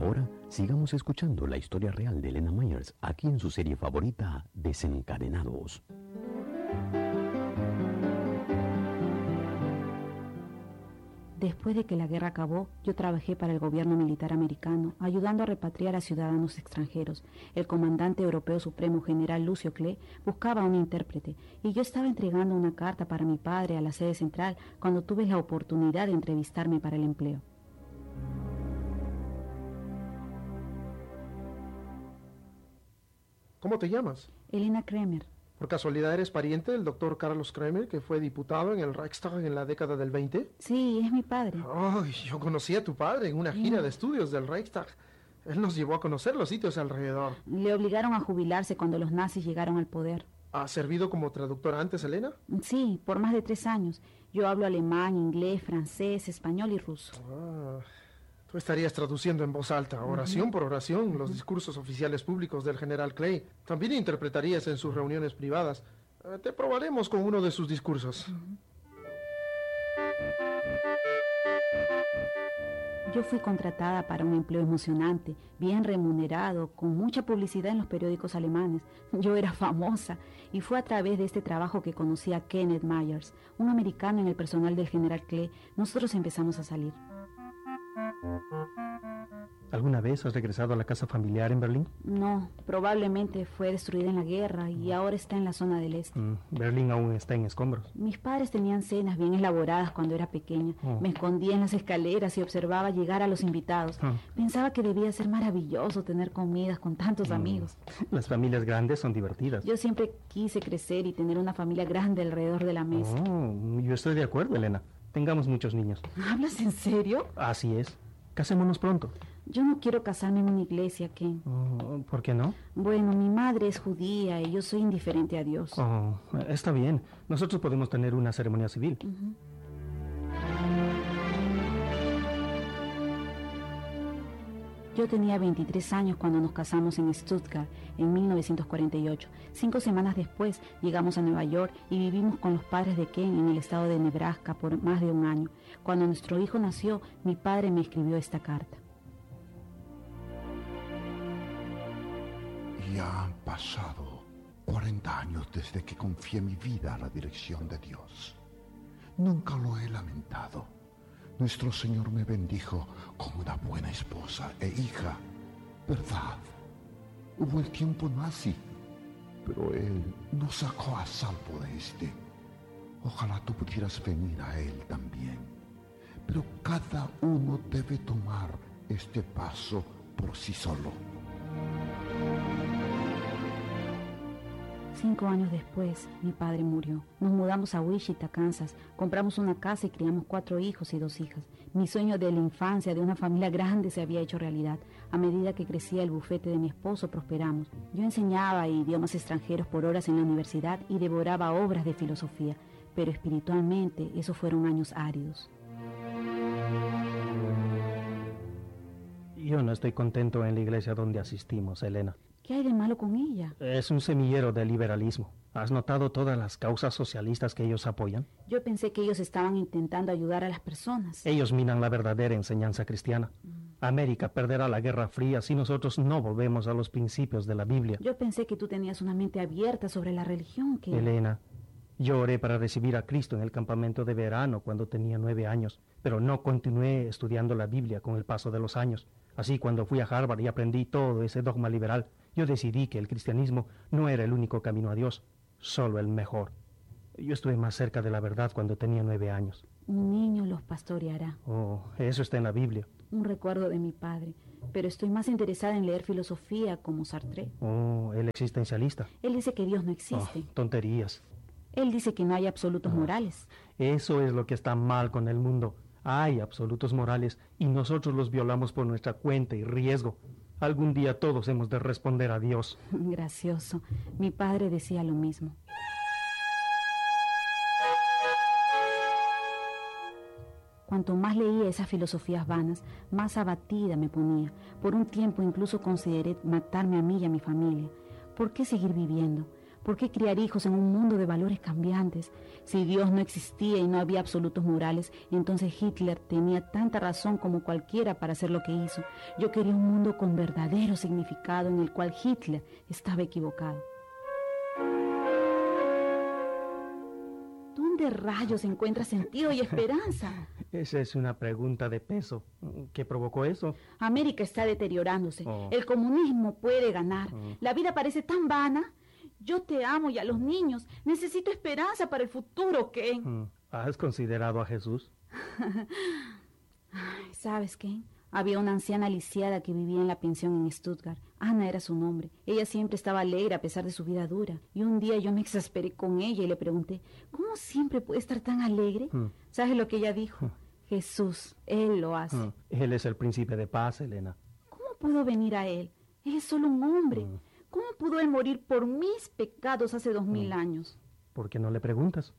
Ahora sigamos escuchando la historia real de Elena Myers aquí en su serie favorita, Desencadenados. Después de que la guerra acabó, yo trabajé para el gobierno militar americano, ayudando a repatriar a ciudadanos extranjeros. El comandante europeo supremo, general Lucio Klee, buscaba un intérprete, y yo estaba entregando una carta para mi padre a la sede central cuando tuve la oportunidad de entrevistarme para el empleo. ¿Cómo te llamas? Elena Kremer. ¿Por casualidad eres pariente del doctor Carlos Kremer, que fue diputado en el Reichstag en la década del 20? Sí, es mi padre. Ay, yo conocí a tu padre en una gira de estudios del Reichstag. Él nos llevó a conocer los sitios alrededor. Le obligaron a jubilarse cuando los nazis llegaron al poder. ¿Has servido como traductora antes, Elena? Sí, por más de 3 años. Yo hablo alemán, inglés, francés, español y ruso. Tú estarías traduciendo en voz alta, oración por oración, los discursos oficiales públicos del general Clay. También interpretarías en sus reuniones privadas. Te probaremos con uno de sus discursos. Yo fui contratada para un empleo emocionante, bien remunerado, con mucha publicidad en los periódicos alemanes. Yo era famosa, y fue a través de este trabajo que conocí a Kenneth Myers, un americano en el personal del general Clay. Nosotros empezamos a salir. ¿Alguna vez has regresado a la casa familiar en Berlín? No, probablemente fue destruida en la guerra y ahora está en la zona del este. Berlín aún está en escombros. Mis padres tenían cenas bien elaboradas cuando era pequeña. Me escondía en las escaleras y observaba llegar a los invitados. Pensaba que debía ser maravilloso tener comidas con tantos amigos. Las familias grandes son divertidas. Yo siempre quise crecer y tener una familia grande alrededor de la mesa. Yo estoy de acuerdo, Elena. Tengamos muchos niños. ¿Hablas en serio? Así es. Casémonos pronto. Yo no quiero casarme en una iglesia, Ken. ¿Por qué no? Bueno, mi madre es judía y yo soy indiferente a Dios. Está bien. Nosotros podemos tener una ceremonia civil. Yo tenía 23 años cuando nos casamos en Stuttgart, en 1948. 5 semanas después llegamos a Nueva York y vivimos con los padres de Ken en el estado de Nebraska por más de 1 año. Cuando nuestro hijo nació, mi padre me escribió esta carta. Ya han pasado 40 años desde que confié mi vida a la dirección de Dios. Nunca lo he lamentado. Nuestro Señor me bendijo como una buena esposa e hija. ¿Verdad? Hubo el tiempo nazi, pero Él nos sacó a salvo de este. Ojalá tú pudieras venir a Él también. Pero cada uno debe tomar este paso por sí solo. 5 años después, mi padre murió. Nos mudamos a Wichita, Kansas. Compramos una casa y criamos 4 hijos y 2 hijas. Mi sueño de la infancia, de una familia grande, se había hecho realidad. A medida que crecía el bufete de mi esposo, prosperamos. Yo enseñaba idiomas extranjeros por horas en la universidad y devoraba obras de filosofía. Pero espiritualmente, esos fueron años áridos. Yo no estoy contento en la iglesia donde asistimos, Elena. ¿Qué hay de malo con ella? Es un semillero de liberalismo. ¿Has notado todas las causas socialistas que ellos apoyan? Yo pensé que ellos estaban intentando ayudar a las personas. Ellos minan la verdadera enseñanza cristiana. América perderá la Guerra Fría si nosotros no volvemos a los principios de la Biblia. Yo pensé que tú tenías una mente abierta sobre la religión, que... Elena, yo oré para recibir a Cristo en el campamento de verano cuando tenía 9 años, pero no continué estudiando la Biblia con el paso de los años. Así, cuando fui a Harvard y aprendí todo ese dogma liberal, yo decidí que el cristianismo no era el único camino a Dios, solo el mejor. Yo estuve más cerca de la verdad cuando tenía 9 años. Un niño los pastoreará. Eso está en la Biblia. Un recuerdo de mi padre. Pero estoy más interesada en leer filosofía como Sartre. El existencialista. Él dice que Dios no existe. Tonterías. Él dice que no hay absolutos morales. Eso es lo que está mal con el mundo. Hay absolutos morales y nosotros los violamos por nuestra cuenta y riesgo. Algún día todos hemos de responder a Dios. Gracioso. Mi padre decía lo mismo. Cuanto más leía esas filosofías vanas, más abatida me ponía. Por un tiempo incluso consideré matarme a mí y a mi familia. ¿Por qué seguir viviendo? ¿Por qué criar hijos en un mundo de valores cambiantes? Si Dios no existía y no había absolutos morales, entonces Hitler tenía tanta razón como cualquiera para hacer lo que hizo. Yo quería un mundo con verdadero significado en el cual Hitler estaba equivocado. ¿Dónde rayos encuentra sentido y esperanza? Esa es una pregunta de peso. ¿Qué provocó eso? América está deteriorándose. Oh. El comunismo puede ganar. La vida parece tan vana. Yo te amo y a los niños. Necesito esperanza para el futuro, Ken. ¿Has considerado a Jesús? ¿Sabes, Ken? Había una anciana lisiada que vivía en la pensión en Stuttgart. Ana era su nombre. Ella siempre estaba alegre a pesar de su vida dura. Y un día yo me exasperé con ella y le pregunté, ¿cómo siempre puede estar tan alegre? ¿Sabes lo que ella dijo? Jesús, Él lo hace. Él es el príncipe de paz, Elena. ¿Cómo puedo venir a Él? Él es solo un hombre. ¿Cómo pudo Él morir por mis pecados hace 2000 años? ¿Por qué no le preguntas?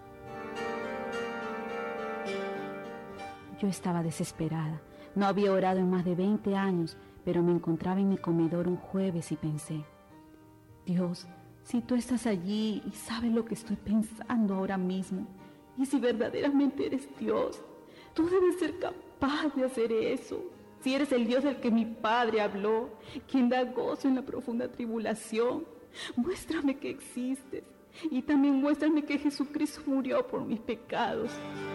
Yo estaba desesperada. No había orado en más de 20 años, pero me encontraba en mi comedor un jueves y pensé, Dios, si tú estás allí y sabes lo que estoy pensando ahora mismo, y si verdaderamente eres Dios, tú debes ser capaz de hacer eso. Si eres el Dios del que mi padre habló, quien da gozo en la profunda tribulación, muéstrame que existes y también muéstrame que Jesucristo murió por mis pecados.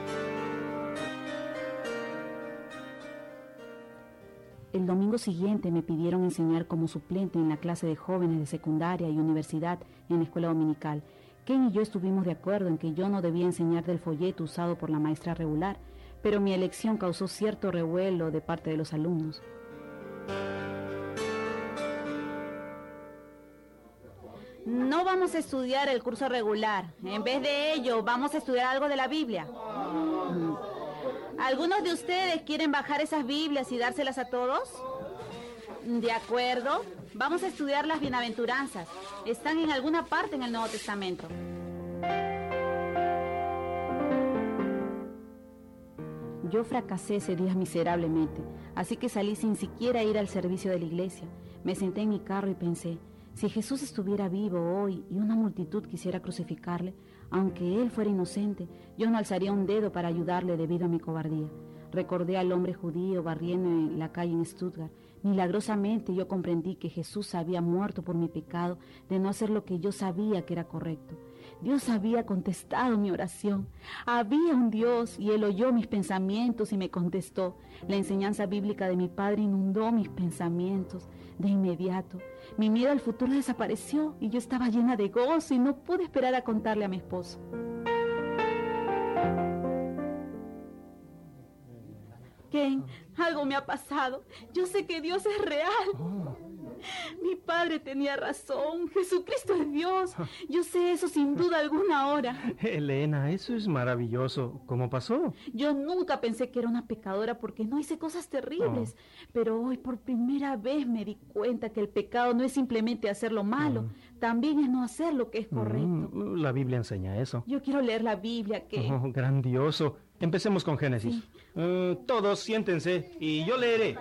El domingo siguiente me pidieron enseñar como suplente en la clase de jóvenes de secundaria y universidad en la escuela dominical. Ken y yo estuvimos de acuerdo en que yo no debía enseñar del folleto usado por la maestra regular, pero mi elección causó cierto revuelo de parte de los alumnos. No vamos a estudiar el curso regular. En vez de ello, vamos a estudiar algo de la Biblia. ¿Algunos de ustedes quieren bajar esas Biblias y dárselas a todos? De acuerdo. Vamos a estudiar las bienaventuranzas. Están en alguna parte en el Nuevo Testamento. Yo fracasé ese día miserablemente, así que salí sin siquiera ir al servicio de la iglesia. Me senté en mi carro y pensé, si Jesús estuviera vivo hoy y una multitud quisiera crucificarle, aunque él fuera inocente, yo no alzaría un dedo para ayudarle debido a mi cobardía. Recordé al hombre judío barriendo en la calle en Stuttgart. Milagrosamente yo comprendí que Jesús había muerto por mi pecado de no hacer lo que yo sabía que era correcto. Dios había contestado mi oración. Había un Dios y Él oyó mis pensamientos y me contestó. La enseñanza bíblica de mi padre inundó mis pensamientos. De inmediato, mi miedo al futuro desapareció y yo estaba llena de gozo y no pude esperar a contarle a mi esposo. Ken, algo me ha pasado. Yo sé que Dios es real. Mi padre tenía razón. Jesucristo es Dios. Yo sé eso sin duda alguna ahora. Elena, eso es maravilloso. ¿Cómo pasó? Yo nunca pensé que era una pecadora porque no hice cosas terribles. Pero hoy por primera vez me di cuenta que el pecado no es simplemente hacer lo malo. También es no hacer lo que es correcto. La Biblia enseña eso. Yo quiero leer la Biblia, Ken. Grandioso. Empecemos con Génesis. Sí. Todos siéntense y yo leeré.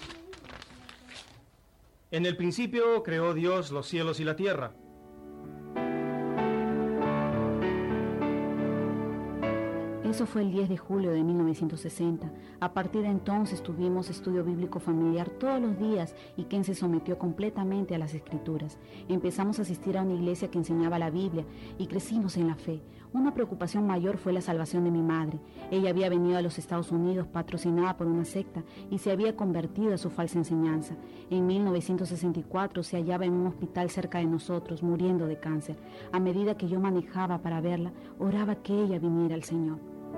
En el principio creó Dios los cielos y la tierra. Eso fue el 10 de julio de 1960. A partir de entonces tuvimos estudio bíblico familiar todos los días y Ken se sometió completamente a las escrituras. Empezamos a asistir a una iglesia que enseñaba la Biblia y crecimos en la fe. Una preocupación mayor fue la salvación de mi madre. Ella había venido a los Estados Unidos patrocinada por una secta y se había convertido a su falsa enseñanza. En 1964 se hallaba en un hospital cerca de nosotros, muriendo de cáncer. A medida que yo manejaba para verla, oraba que ella viniera al Señor.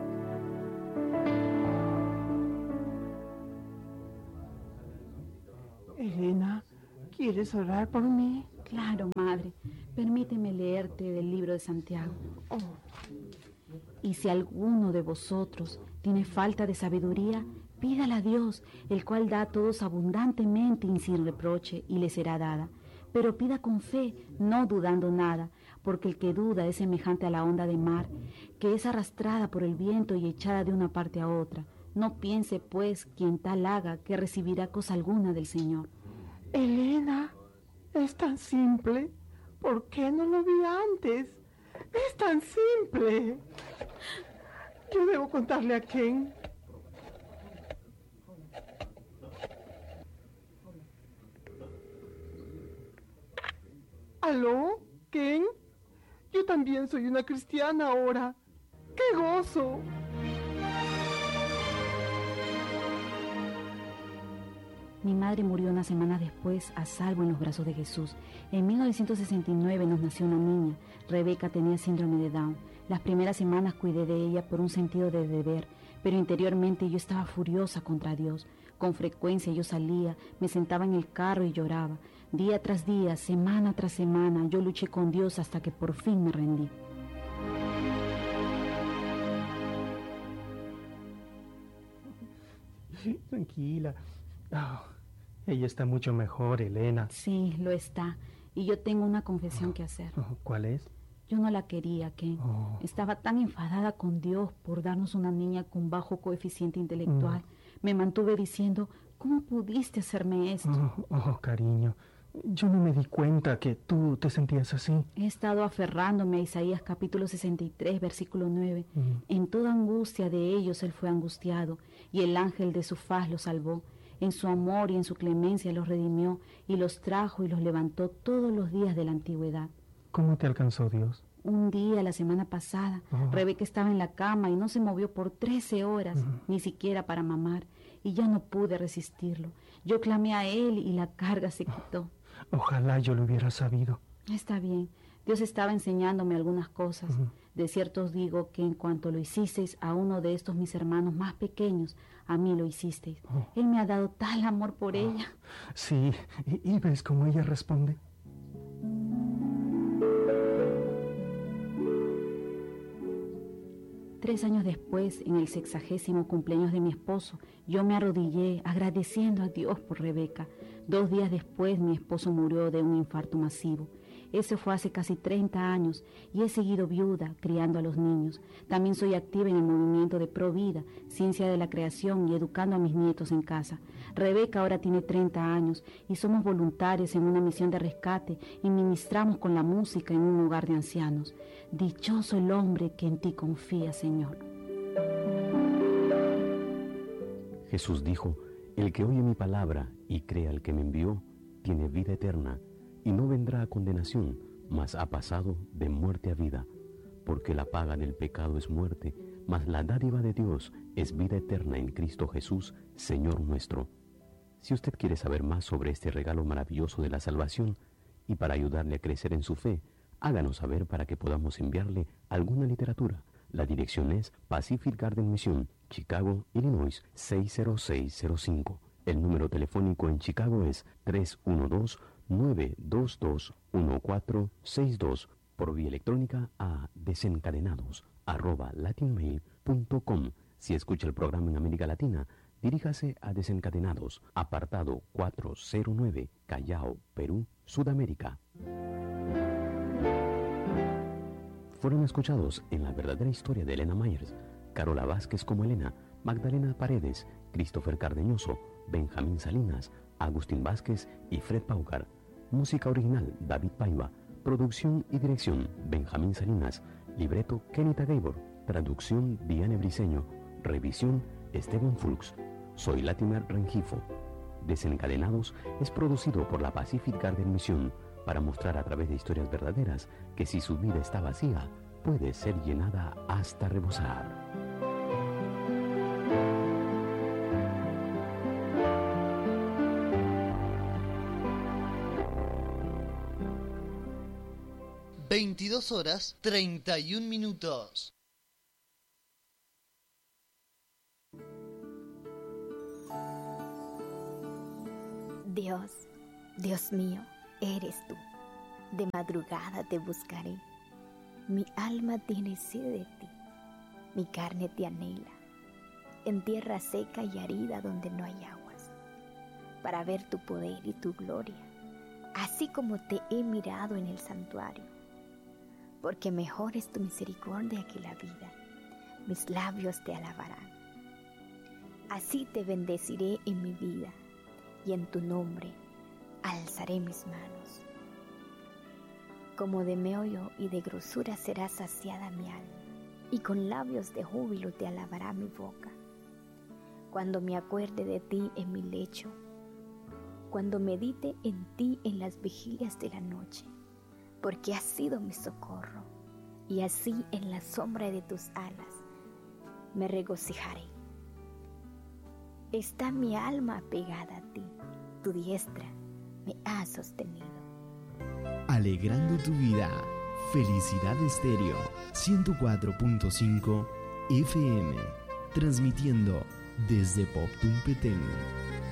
Elena, ¿quieres orar por mí? Claro, madre. Permíteme leerte del libro de Santiago. Y si alguno de vosotros tiene falta de sabiduría, pídala a Dios, el cual da a todos abundantemente y sin reproche, y le será dada. Pero pida con fe, no dudando nada, porque el que duda es semejante a la onda de mar, que es arrastrada por el viento y echada de una parte a otra. No piense, pues, quien tal haga, que recibirá cosa alguna del Señor. Elena, es tan simple. ¿Por qué no lo vi antes? Es tan simple. Yo debo contarle a Ken. ¿Aló, Ken? Yo también soy una cristiana ahora. ¡Qué gozo! Mi madre murió unas semanas después, a salvo en los brazos de Jesús. En 1969 nos nació una niña. Rebeca tenía síndrome de Down. Las primeras semanas cuidé de ella por un sentido de deber, pero interiormente yo estaba furiosa contra Dios. Con frecuencia yo salía, me sentaba en el carro y lloraba. Día tras día, semana tras semana, yo luché con Dios hasta que por fin me rendí. Tranquila. Ella está mucho mejor, Elena. Sí, lo está. Y yo tengo una confesión que hacer. ¿Cuál es? Yo no la quería, Ken. Estaba tan enfadada con Dios por darnos una niña con bajo coeficiente intelectual. Me mantuve diciendo, ¿cómo pudiste hacerme esto? Cariño, yo no me di cuenta que tú te sentías así. He estado aferrándome a Isaías capítulo 63, versículo 9. En toda angustia de ellos él fue angustiado, y el ángel de su faz los salvó. En su amor y en su clemencia los redimió, y los trajo y los levantó todos los días de la antigüedad. ¿Cómo te alcanzó Dios? Un día, la semana pasada, Rebeca estaba en la cama y no se movió por 13 horas, ni siquiera para mamar, y ya no pude resistirlo. Yo clamé a él y la carga se quitó. Ojalá yo lo hubiera sabido. Está bien. Dios estaba enseñándome algunas cosas. De cierto os digo que en cuanto lo hicisteis a uno de estos mis hermanos más pequeños, a mí lo hicisteis. Él me ha dado tal amor por ella. Sí, y ves cómo ella responde. Tres años después, en el 60º cumpleaños de mi esposo, yo me arrodillé agradeciendo a Dios por Rebeca. 2 días después, mi esposo murió de un infarto masivo. Ese fue hace casi 30 años y he seguido viuda, criando a los niños. También soy activa en el movimiento de Pro Vida, Ciencia de la Creación y educando a mis nietos en casa. Rebeca ahora tiene 30 años y somos voluntarios en una misión de rescate y ministramos con la música en un hogar de ancianos. Dichoso el hombre que en ti confía, Señor. Jesús dijo, el que oye mi palabra y cree al que me envió, tiene vida eterna, y no vendrá a condenación, mas ha pasado de muerte a vida, porque la paga del pecado es muerte, mas la dádiva de Dios es vida eterna en Cristo Jesús, Señor nuestro. Si usted quiere saber más sobre este regalo maravilloso de la salvación, y para ayudarle a crecer en su fe, háganos saber para que podamos enviarle alguna literatura. La dirección es Pacific Garden Mission, Chicago, Illinois, 60605. El número telefónico en Chicago es 312-922-1462. Por vía electrónica a desencadenados@latinmail.com. Si escucha el programa en América Latina, diríjase a Desencadenados, apartado 409, Callao, Perú, Sudamérica. Fueron escuchados en La verdadera historia de Elena Myers, Carola Vázquez como Elena, Magdalena Paredes, Christopher Cardeñoso, Benjamín Salinas, Agustín Vázquez y Fred Paucar. Música original, David Paiva. Producción y dirección, Benjamín Salinas. Libreto, Kenita Gabor. Traducción, Diane Briceño. Revisión, Esteban Fulks. Soy Latimer Rengifo. Desencadenados es producido por la Pacific Garden Mission para mostrar a través de historias verdaderas que si su vida está vacía, puede ser llenada hasta rebosar. (22:31). Dios, Dios mío, eres tú. De madrugada te buscaré. Mi alma tiene sed de ti. Mi carne te anhela. En tierra seca y arida donde no hay aguas. Para ver tu poder y tu gloria. Así como te he mirado en el santuario. Porque mejor es tu misericordia que la vida. Mis labios te alabarán. Así te bendeciré en mi vida. Y en tu nombre alzaré mis manos. Como de meollo y de grosura será saciada mi alma, y con labios de júbilo te alabará mi boca. Cuando me acuerde de ti en mi lecho, cuando medite en ti en las vigilias de la noche, porque has sido mi socorro, y así en la sombra de tus alas me regocijaré. Está mi alma pegada a ti, tu diestra me ha sostenido. Alegrando tu vida, Felicidad Estéreo 104.5 FM, transmitiendo desde Poptún Petén.